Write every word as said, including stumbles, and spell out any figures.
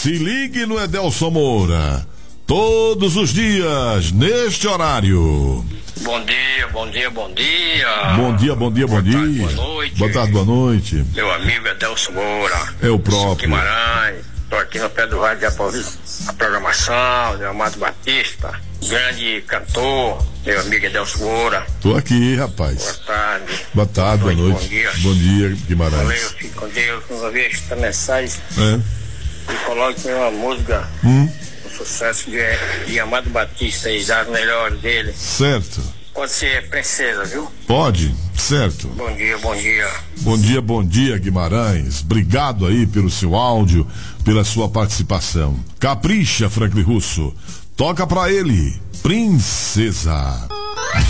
Se ligue no Edelson Moura. Todos os dias, neste horário. Bom dia, bom dia, bom dia. Bom dia, bom dia, bom boa tarde, dia. boa noite. Boa tarde, boa noite. Meu amigo Edelson Moura. É o próprio. Guimarães. Estou aqui no pé do rádio já para ouvir a programação do Amado Batista. Grande cantor, meu amigo Edelson Moura. Tô aqui, rapaz. Boa tarde. Boa tarde, boa noite. Bom dia. Bom dia, Guimarães. Valeu, fique com Deus. Uma vez esta mensagem. É. E coloque uma música. Hum. Sucesso de, de Amado Batista e das melhores dele. Certo. Pode ser Princesa, viu? Pode, certo. Bom dia, bom dia. Bom dia, bom dia, Guimarães. Obrigado aí pelo seu áudio, pela sua participação. Capricha, Franklin Russo. Toca pra ele, Princesa.